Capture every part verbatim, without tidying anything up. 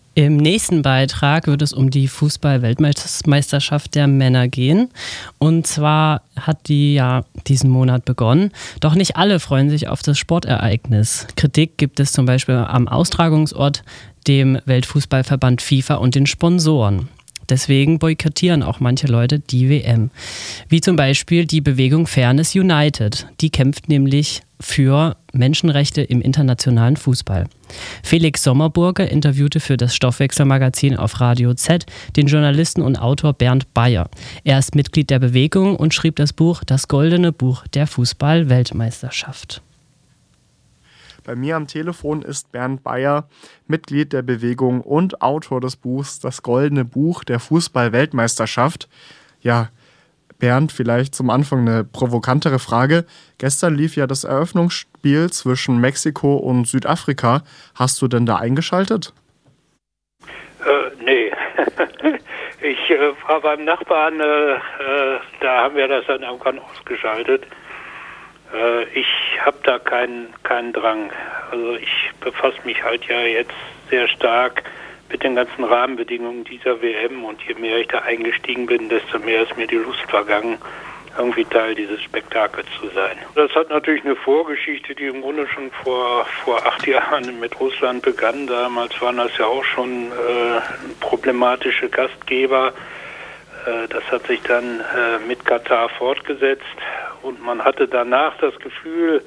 Im nächsten Beitrag wird es um die Fußball-Weltmeisterschaft der Männer gehen. Und zwar hat die ja diesen Monat begonnen. Doch nicht alle freuen sich auf das Sportereignis. Kritik gibt es zum Beispiel am Austragungsort, dem Weltfußballverband FIFA und den Sponsoren. Deswegen boykottieren auch manche Leute die W M. Wie zum Beispiel die Bewegung Fairness United. Die kämpft nämlich für Menschenrechte im internationalen Fußball. Felix Sommerburger interviewte für das Stoffwechselmagazin auf Radio Z den Journalisten und Autor Bernd Bayer. Er ist Mitglied der Bewegung und schrieb das Buch Das Goldene Buch der Fußball-Weltmeisterschaft. Bei mir am Telefon ist Bernd Bayer, Mitglied der Bewegung und Autor des Buchs Das Goldene Buch der Fußball-Weltmeisterschaft. Ja, Bernd, vielleicht zum Anfang eine provokantere Frage. Gestern lief ja das Eröffnungsspiel zwischen Mexiko und Südafrika. Hast du denn da eingeschaltet? Äh, nee. ich äh, war beim Nachbarn, äh, äh, da haben wir das dann irgendwann ausgeschaltet. Äh, ich habe da keinen keinen Drang. Also ich befasse mich halt ja jetzt sehr stark mit den ganzen Rahmenbedingungen dieser W M und je mehr ich da eingestiegen bin, desto mehr ist mir die Lust vergangen, irgendwie Teil dieses Spektakels zu sein. Das hat natürlich eine Vorgeschichte, die im Grunde schon vor vor acht Jahren mit Russland begann. Damals waren das ja auch schon äh, problematische Gastgeber. Äh, das hat sich dann äh, mit Katar fortgesetzt und man hatte danach das Gefühl,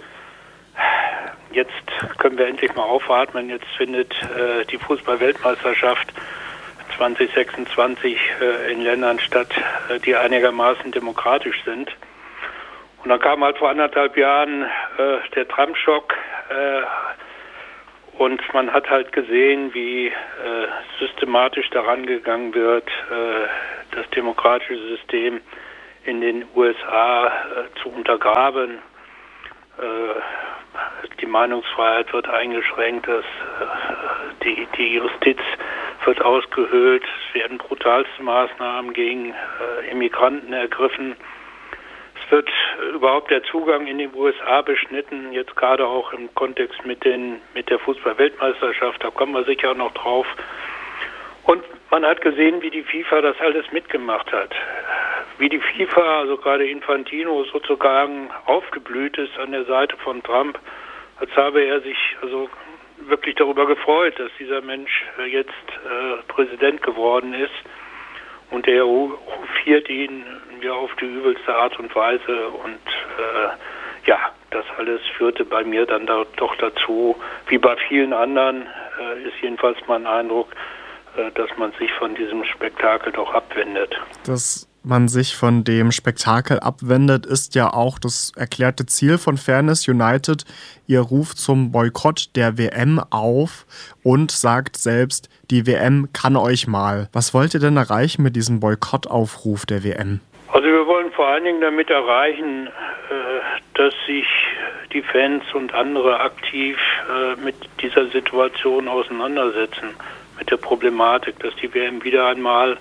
jetzt können wir endlich mal aufatmen. Jetzt findet äh, die Fußball-Weltmeisterschaft zwanzig sechsundzwanzig äh, in Ländern statt, äh, die einigermaßen demokratisch sind. Und dann kam halt vor anderthalb Jahren äh, der Trump-Schock äh, und man hat halt gesehen, wie äh, systematisch daran gegangen wird, äh, das demokratische System in den U S A äh, zu untergraben. Äh, Die Meinungsfreiheit wird eingeschränkt, das, die, die Justiz wird ausgehöhlt, es werden brutalste Maßnahmen gegen äh, Immigranten ergriffen. Es wird überhaupt der Zugang in die U S A beschnitten, jetzt gerade auch im Kontext mit, den, mit der Fußball-Weltmeisterschaft, da kommen wir sicher noch drauf. Und man hat gesehen, wie die FIFA das alles mitgemacht hat. Wie die FIFA, also gerade Infantino, sozusagen aufgeblüht ist an der Seite von Trump, als habe er sich also wirklich darüber gefreut, dass dieser Mensch jetzt äh, Präsident geworden ist. Und er hofiert ihn ja auf die übelste Art und Weise. Und äh, ja, das alles führte bei mir dann da, doch dazu, wie bei vielen anderen, äh, ist jedenfalls mein Eindruck, äh, dass man sich von diesem Spektakel doch abwendet. Das man sich von dem Spektakel abwendet, ist ja auch das erklärte Ziel von Fairness United. Ihr ruft zum Boykott der W M auf und sagt selbst, die W M kann euch mal. Was wollt ihr denn erreichen mit diesem Boykottaufruf der W M? Also wir wollen vor allen Dingen damit erreichen, dass sich die Fans und andere aktiv mit dieser Situation auseinandersetzen, mit der Problematik, dass die W M wieder einmal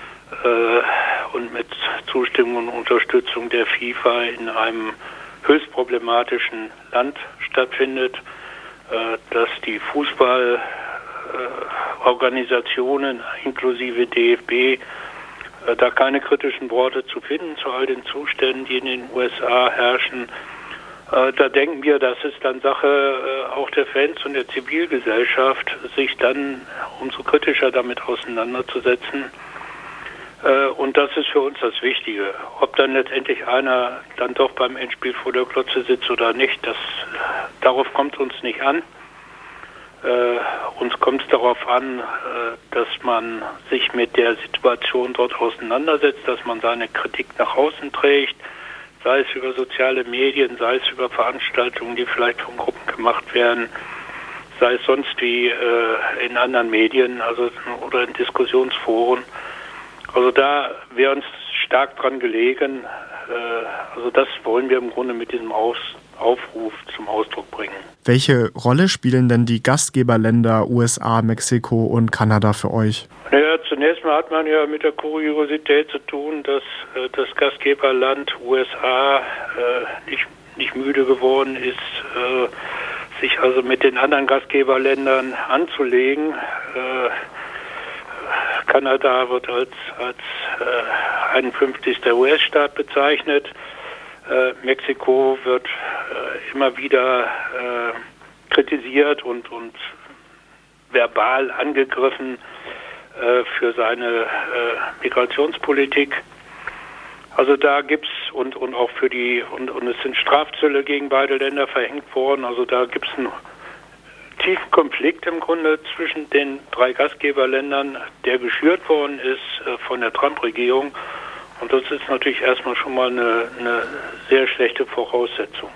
und mit Zustimmung und Unterstützung der FIFA in einem höchst problematischen Land stattfindet, dass die Fußballorganisationen inklusive D F B da keine kritischen Worte zu finden zu all den Zuständen, die in den U S A herrschen. Da denken wir, das ist dann Sache auch der Fans und der Zivilgesellschaft, sich dann umso kritischer damit auseinanderzusetzen. Und das ist für uns das Wichtige. Ob dann letztendlich einer dann doch beim Endspiel vor der Glotze sitzt oder nicht, das, darauf kommt es uns nicht an. Äh, uns kommt es darauf an, äh, dass man sich mit der Situation dort auseinandersetzt, dass man seine Kritik nach außen trägt, sei es über soziale Medien, sei es über Veranstaltungen, die vielleicht von Gruppen gemacht werden, sei es sonst wie äh, in anderen Medien, also oder in Diskussionsforen. Also da wäre uns stark dran gelegen. Äh, also das wollen wir im Grunde mit diesem Aus- Aufruf zum Ausdruck bringen. Welche Rolle spielen denn die Gastgeberländer U S A, Mexiko und Kanada für euch? Naja, zunächst mal hat man ja mit der Kuriosität zu tun, dass äh, das Gastgeberland U S A äh, nicht, nicht müde geworden ist, äh, sich also mit den anderen Gastgeberländern anzulegen. Äh, Kanada wird als, als äh, einundfünfzigster U S-Staat bezeichnet. Äh, Mexiko wird äh, immer wieder äh, kritisiert und, und verbal angegriffen äh, für seine äh, Migrationspolitik. Also da gibt's und, und auch für die und, und es sind Strafzölle gegen beide Länder verhängt worden. Also da gibt's einen tiefen Konflikt im Grunde zwischen den drei Gastgeberländern, der geschürt worden ist äh, von der Trump-Regierung. Und das ist natürlich erstmal schon mal eine, eine sehr schlechte Voraussetzung.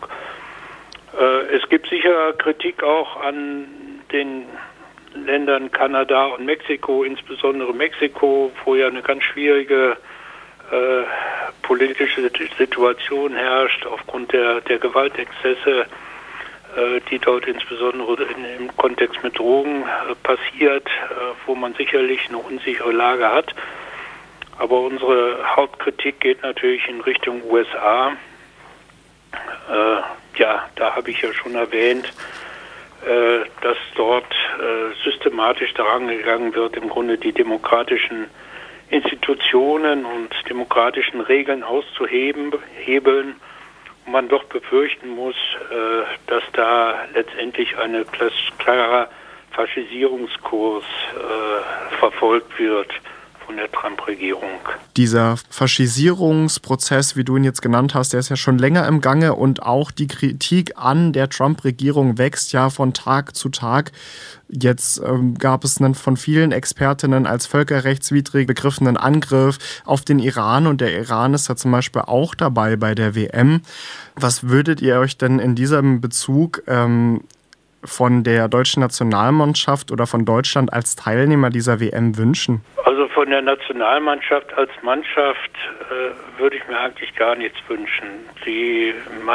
Äh, es gibt sicher Kritik auch an den Ländern Kanada und Mexiko, insbesondere Mexiko, wo ja eine ganz schwierige äh, politische Situation herrscht aufgrund der, der Gewaltexzesse, äh, die dort insbesondere in, im Kontext mit Drogen äh, passiert, äh, wo man sicherlich eine unsichere Lage hat. Aber unsere Hauptkritik geht natürlich in Richtung U S A. Äh, ja, da habe ich ja schon erwähnt, äh, dass dort äh, systematisch daran gegangen wird, im Grunde die demokratischen Institutionen und demokratischen Regeln auszuhebeln. Und man doch befürchten muss, äh, dass da letztendlich ein klarer Faschisierungskurs äh, verfolgt wird von der Trump-Regierung. Dieser Faschisierungsprozess, wie du ihn jetzt genannt hast, der ist ja schon länger im Gange und auch die Kritik an der Trump-Regierung wächst ja von Tag zu Tag. Jetzt ähm, gab es einen von vielen Expertinnen als völkerrechtswidrig begriffenen Angriff auf den Iran und der Iran ist ja zum Beispiel auch dabei bei der W M. Was würdet ihr euch denn in diesem Bezug ähm, von der deutschen Nationalmannschaft oder von Deutschland als Teilnehmer dieser W M wünschen? Also von der Nationalmannschaft als Mannschaft äh, würde ich mir eigentlich gar nichts wünschen. Die